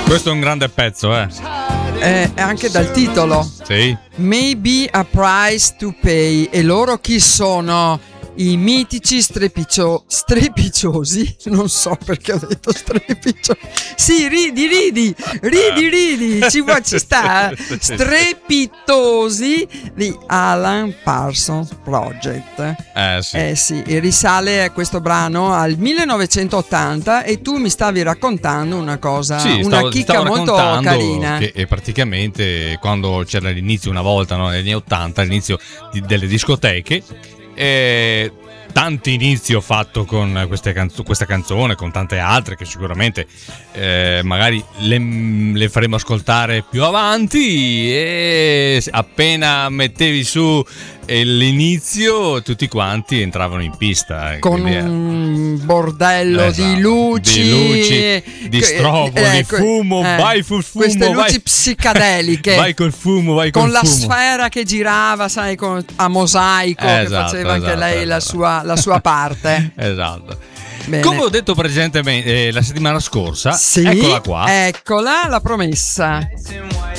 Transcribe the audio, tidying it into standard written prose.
Questo è un grande pezzo, anche dal titolo. Sì. Maybe a Price to Pay. E loro chi sono? I mitici strepiciosi, non so perché ho detto strepiciosi. Sì, ridi, ci sta. Strepitosi di Alan Parsons Project. Sì, e risale questo brano al 1980 e tu mi stavi raccontando una cosa, una chicca molto carina. Che praticamente quando c'era l'inizio una volta, no, negli anni 80, l'inizio delle discoteche, tanti inizi ho fatto con questa canzone, con tante altre che sicuramente magari le faremo ascoltare più avanti, e appena mettevi su l'inizio tutti quanti entravano in pista con un bordello di luci, di strobo, di fumo, vai sul fumo, queste luci psichedeliche, vai col fumo, vai con col la fumo. Sfera che girava, sai, a mosaico, che faceva anche lei la sua parte. Esatto. Bene. Come ho detto precedentemente la settimana scorsa, sì, eccola qua. Eccola la promessa.